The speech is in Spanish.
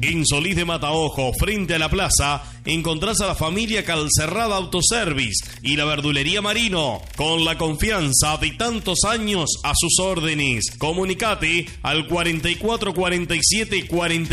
En Solís de Mataojo, frente a la plaza, encontrás a la familia Calcerrada Autoservice y la verdulería Marino, con la confianza de tantos años a sus órdenes. Comunicate al 4447 40